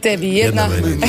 tebi jedna.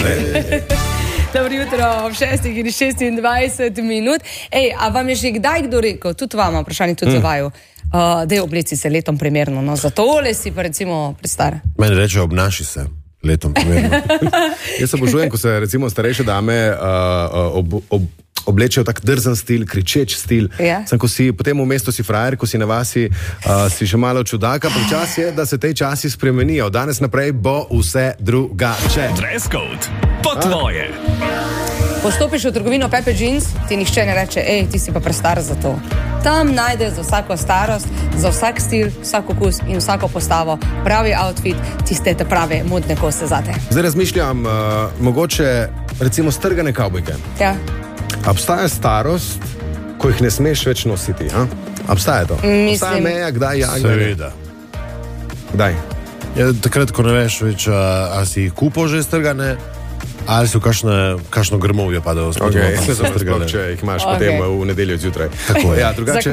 Dobro jutro, ob 6:26 minut. A vam je že kdaj kdo rekel, tudi vama, vprašanje tudi za vaju, da je obleci se letom primerno, no za tole si pa recimo prestar. Meni reče, obnaši se letom primerno. Jaz se obožujem, ko se recimo starejše dame oblečejo tak drzen stil, kričeč stil. Ja. Sem, ko si potem v mestu si frajer, ko si na vasi, si še malo čudaka, pa čas je, da se te časi spremenijo. Danes naprej bo vse drugače. Dress code po tvoje. Postopiš v trgovino Pepe Jeans, ti nihče ne reče, ti si pa prestar za to. Tam najdeš za vsako starost, za vsak stil, vsak okus in vsako postavo pravi outfit, tiste te prave modne kose zate. Zdaj razmišljam, mogoče recimo strgane kavbojke. Ja. Obstaja starost, ko jih ne smeš več nositi, a? Obstaja to? Obstaja meja, kdaj ja, Seveda. Kdaj? Ja, takrat, ko ne veš več, a si jih kupil že strgane, ali si v kakšno grmovje padel. Okay. Če jih imaš potem v nedeljo zjutraj. Tako je. Ja, drugače...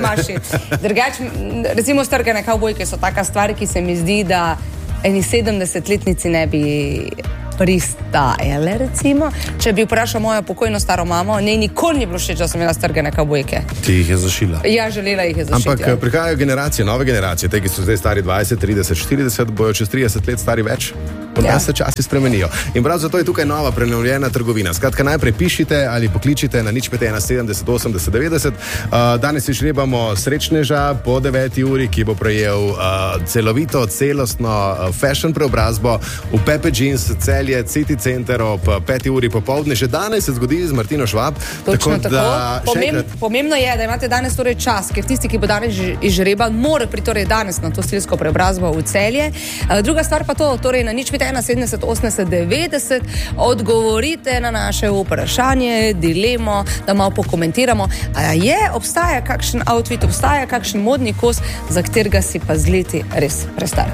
Recimo strgane kavbojke so taka stvar, ki se mi zdi, da eni 70-letnici ne bi pristajale, recimo. Če bi vprašal mojo pokojno staro mamo, ne nikoli ni bilo všeč, da sem imela strgane kavbojke. Ti jih je zašila. Ja, želela jih je zašiti. Ampak prihajajo generacije, nove generacije, te, ki so zdaj stari 20, 30, 40, bojo čez 30 let stari več. Da se časi spremenijo. In prav zato je tukaj nova prenovljena trgovina. Skratka, najprej pišite ali pokličite na 051 70 80 90. Danes si žrebamo srečneža po 9. uri, ki bo prejel celovito, celostno fashion preobrazbo v Pepe Jeans, Celje, City Center ob 5. uri popoldne. Že danes se zgodi z Martino Švab. Točno tako. Pomembno je, da imate danes torej čas, ker tisti, ki bo danes izžreban, mora priti torej danes na to stilsko preobrazbo v Celje. Druga stvar pa to, torej na 70 80 90 odgovorite na naše vprašanje, dilemo, da malo pokomentiramo, obstaja kakšen outfit, obstaja kakšen modni kos, za katerega si pa z leti res prestar.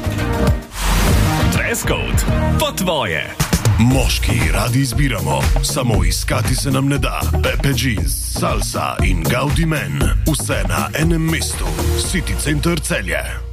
Dress code po tvoje. Moški radi izbiramo, samo iskati se nam ne da. Pepe Jeans, Salsa in Gaudi Men, vse na enem mestu. City Center Celje.